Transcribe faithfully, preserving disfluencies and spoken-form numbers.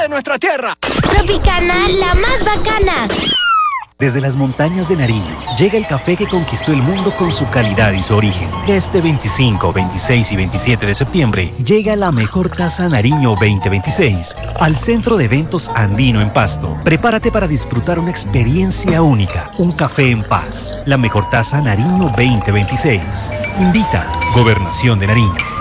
de nuestra tierra. Tropicana, la más bacana. Desde las montañas de Nariño, llega el café que conquistó el mundo con su calidad y su origen. Este veinticinco, veintiséis y veintisiete de septiembre, llega la mejor taza Nariño veinte veintiséis al Centro de Eventos Andino en Pasto. Prepárate para disfrutar una experiencia única, un café en paz. La mejor taza Nariño veinte veintiséis. Invita, Gobernación de Nariño.